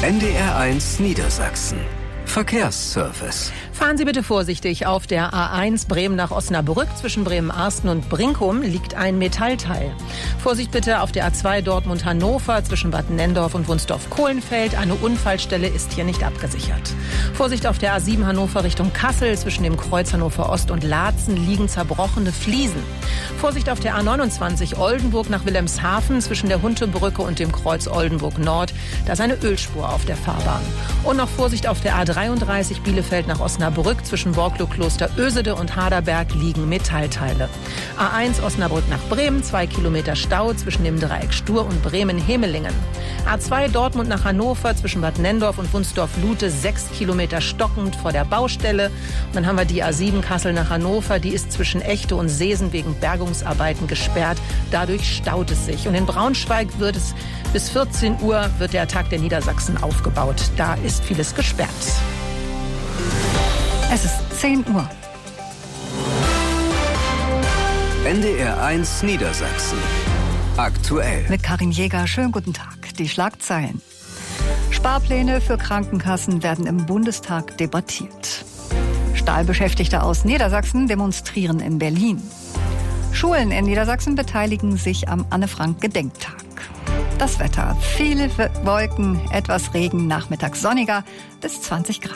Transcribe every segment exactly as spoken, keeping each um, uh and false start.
N D R eins Niedersachsen. Verkehrsservice. Fahren Sie bitte vorsichtig. Auf der A eins Bremen nach Osnabrück zwischen Bremen-Arsten und Brinkum liegt ein Metallteil. Vorsicht bitte auf der A zwei Dortmund-Hannover zwischen Bad Nendorf und Wunsdorf-Kohlenfeld. Eine Unfallstelle ist hier nicht abgesichert. Vorsicht auf der A sieben Hannover Richtung Kassel. Zwischen dem Kreuz Hannover Ost und Laatzen liegen zerbrochene Fliesen. Vorsicht auf der A neunundzwanzig Oldenburg nach Wilhelmshaven zwischen der Huntebrücke und dem Kreuz Oldenburg Nord. Da ist eine Ölspur auf der Fahrbahn. Und noch Vorsicht auf der A dreiunddreißig Bielefeld nach Osnabrück zwischen Borklow Kloster Ösede und Haderberg liegen Metallteile. A eins Osnabrück nach Bremen, zwei Kilometer Stau zwischen dem Dreieck Stur und Bremen-Hemelingen. A zwei Dortmund nach Hannover zwischen Bad Nendorf und Wunsdorf-Lute, sechs Kilometer stockend vor der Baustelle. Und dann haben wir die A sieben Kassel nach Hannover, die ist zwischen Echte und Seesen wegen Bergungsarbeiten gesperrt. Dadurch staut es sich. Und in Braunschweig wird es bis vierzehn Uhr wird der Tag der Niedersachsen aufgebaut. Da ist vieles gesperrt. Es ist zehn Uhr. N D R eins Niedersachsen. Aktuell. Mit Karin Jäger. Schönen guten Tag. Die Schlagzeilen. Sparpläne für Krankenkassen werden im Bundestag debattiert. Stahlbeschäftigte aus Niedersachsen demonstrieren in Berlin. Schulen in Niedersachsen beteiligen sich am Anne-Frank-Gedenktag. Das Wetter. Viele Wolken, etwas Regen, nachmittags sonniger bis zwanzig Grad.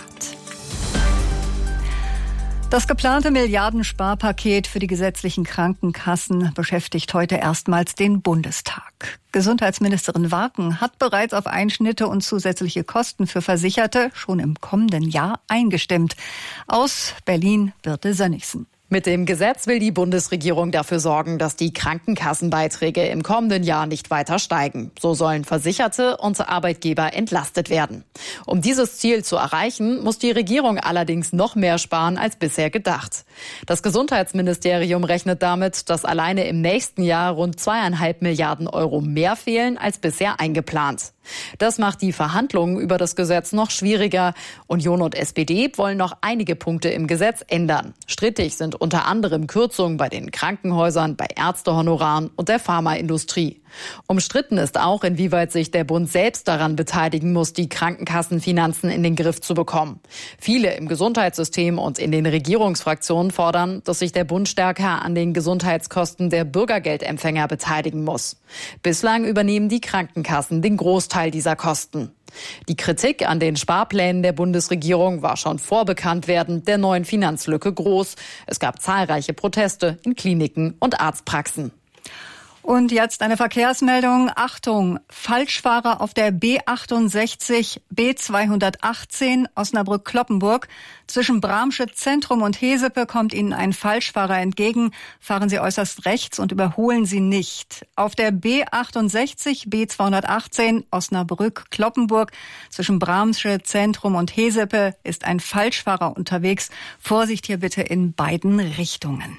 Das geplante Milliardensparpaket für die gesetzlichen Krankenkassen beschäftigt heute erstmals den Bundestag. Gesundheitsministerin Warken hat bereits auf Einschnitte und zusätzliche Kosten für Versicherte schon im kommenden Jahr eingestimmt. Aus Berlin Birte Sönnigsen. Mit dem Gesetz will die Bundesregierung dafür sorgen, dass die Krankenkassenbeiträge im kommenden Jahr nicht weiter steigen. So sollen Versicherte und Arbeitgeber entlastet werden. Um dieses Ziel zu erreichen, muss die Regierung allerdings noch mehr sparen als bisher gedacht. Das Gesundheitsministerium rechnet damit, dass alleine im nächsten Jahr rund zweieinhalb Milliarden Euro mehr fehlen als bisher eingeplant. Das macht die Verhandlungen über das Gesetz noch schwieriger. Union und S P D wollen noch einige Punkte im Gesetz ändern. Strittig sind unter anderem Kürzungen bei den Krankenhäusern, bei Ärztehonoraren und der Pharmaindustrie. Umstritten ist auch, inwieweit sich der Bund selbst daran beteiligen muss, die Krankenkassenfinanzen in den Griff zu bekommen. Viele im Gesundheitssystem und in den Regierungsfraktionen fordern, dass sich der Bund stärker an den Gesundheitskosten der Bürgergeldempfänger beteiligen muss. Bislang übernehmen die Krankenkassen den Großteil dieser Kosten. Die Kritik an den Sparplänen der Bundesregierung war schon vor Bekanntwerden der neuen Finanzlücke groß. Es gab zahlreiche Proteste in Kliniken und Arztpraxen. Und jetzt eine Verkehrsmeldung. Achtung, Falschfahrer auf der B achtundsechzig B zweihundertachtzehn Osnabrück-Kloppenburg. Zwischen Bramsche Zentrum und Hesepe kommt Ihnen ein Falschfahrer entgegen. Fahren Sie äußerst rechts und überholen Sie nicht. Auf der B achtundsechzig B zweihundertachtzehn Osnabrück-Kloppenburg zwischen Bramsche Zentrum und Hesepe ist ein Falschfahrer unterwegs. Vorsicht hier bitte in beiden Richtungen.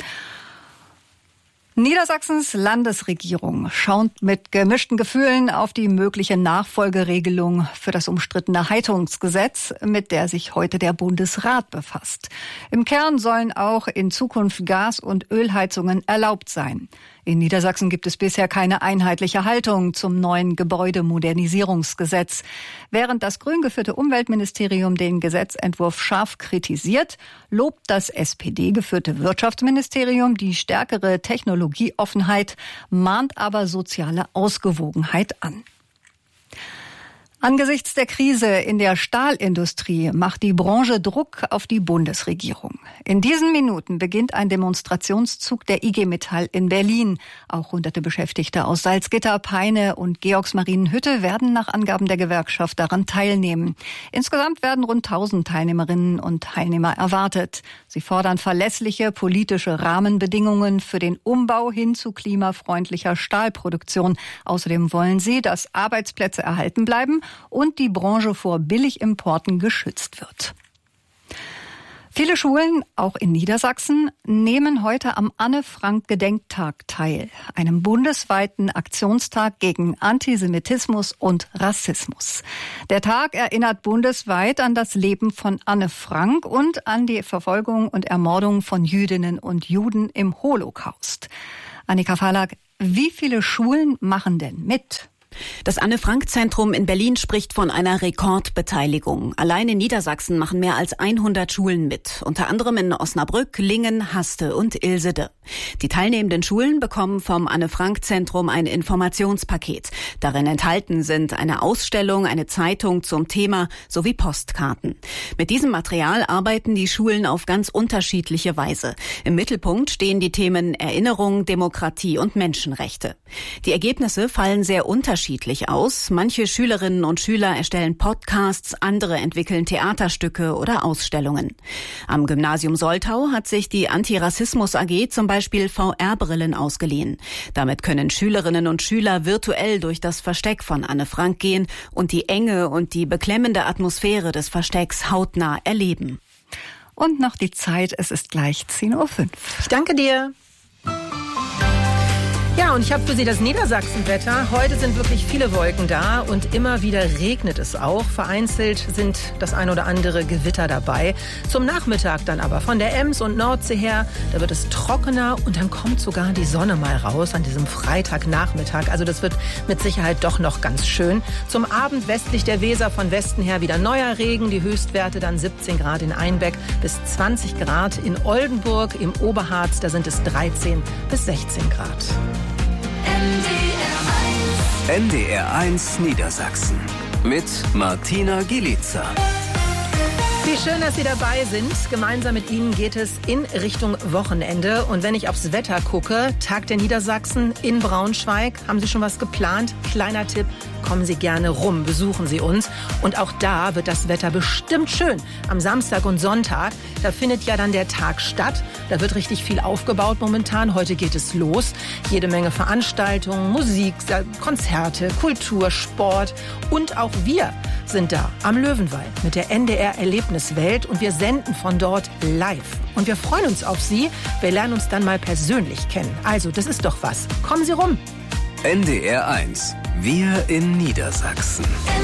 Niedersachsens Landesregierung schaut mit gemischten Gefühlen auf die mögliche Nachfolgeregelung für das umstrittene Heizungsgesetz, mit der sich heute der Bundesrat befasst. Im Kern sollen auch in Zukunft Gas- und Ölheizungen erlaubt sein. In Niedersachsen gibt es bisher keine einheitliche Haltung zum neuen Gebäudemodernisierungsgesetz. Während das grün geführte Umweltministerium den Gesetzentwurf scharf kritisiert, lobt das S P D-geführte Wirtschaftsministerium die stärkere Technologieoffenheit, mahnt aber soziale Ausgewogenheit an. Angesichts der Krise in der Stahlindustrie macht die Branche Druck auf die Bundesregierung. In diesen Minuten beginnt ein Demonstrationszug der I G Metall in Berlin. Auch hunderte Beschäftigte aus Salzgitter, Peine und Georgsmarienhütte werden nach Angaben der Gewerkschaft daran teilnehmen. Insgesamt werden rund tausend Teilnehmerinnen und Teilnehmer erwartet. Sie fordern verlässliche politische Rahmenbedingungen für den Umbau hin zu klimafreundlicher Stahlproduktion. Außerdem wollen sie, dass Arbeitsplätze erhalten bleiben und die Branche vor Billigimporten geschützt wird. Viele Schulen, auch in Niedersachsen, nehmen heute am Anne-Frank-Gedenktag teil, einem bundesweiten Aktionstag gegen Antisemitismus und Rassismus. Der Tag erinnert bundesweit an das Leben von Anne Frank und an die Verfolgung und Ermordung von Jüdinnen und Juden im Holocaust. Annika Farlag, wie viele Schulen machen denn mit? Das Anne-Frank-Zentrum in Berlin spricht von einer Rekordbeteiligung. Allein in Niedersachsen machen mehr als hundert Schulen mit, unter anderem in Osnabrück, Lingen, Haste und Ilsede. Die teilnehmenden Schulen bekommen vom Anne-Frank-Zentrum ein Informationspaket. Darin enthalten sind eine Ausstellung, eine Zeitung zum Thema sowie Postkarten. Mit diesem Material arbeiten die Schulen auf ganz unterschiedliche Weise. Im Mittelpunkt stehen die Themen Erinnerung, Demokratie und Menschenrechte. Die Ergebnisse fallen sehr unterschiedlich aus. Manche Schülerinnen und Schüler erstellen Podcasts, andere entwickeln Theaterstücke oder Ausstellungen. Am Gymnasium Soltau hat sich die Antirassismus A G zum Beispiel V R-Brillen ausgeliehen. Damit können Schülerinnen und Schüler virtuell durch das Versteck von Anne Frank gehen und die Enge und die beklemmende Atmosphäre des Verstecks hautnah erleben. Und noch die Zeit, es ist gleich zehn Uhr fünf. Ich danke dir. Ja, und ich habe für Sie das Niedersachsenwetter. Heute sind wirklich viele Wolken da und immer wieder regnet es auch. Vereinzelt sind das ein oder andere Gewitter dabei. Zum Nachmittag dann aber von der Ems und Nordsee her, da wird es trockener und dann kommt sogar die Sonne mal raus an diesem Freitagnachmittag. Also das wird mit Sicherheit doch noch ganz schön. Zum Abend westlich der Weser von Westen her wieder neuer Regen. Die Höchstwerte dann siebzehn Grad in Einbeck bis zwanzig Grad in Oldenburg. Im Oberharz, da sind es dreizehn bis sechzehn Grad. N D R eins Niedersachsen mit Martina Gielitzer. Wie schön, dass Sie dabei sind. Gemeinsam mit Ihnen geht es in Richtung Wochenende. Und wenn ich aufs Wetter gucke, Tag der Niedersachsen in Braunschweig. Haben Sie schon was geplant? Kleiner Tipp, kommen Sie gerne rum, besuchen Sie uns. Und auch da wird das Wetter bestimmt schön. Am Samstag und Sonntag, da findet ja dann der Tag statt. Da wird richtig viel aufgebaut momentan. Heute geht es los. Jede Menge Veranstaltungen, Musik, Konzerte, Kultur, Sport. Und auch wir sind da am Löwenwald mit der N D R-Erlebniswelt und wir senden von dort live. Und wir freuen uns auf Sie. Wir lernen uns dann mal persönlich kennen. Also, das ist doch was. Kommen Sie rum. N D R eins. Wir in Niedersachsen.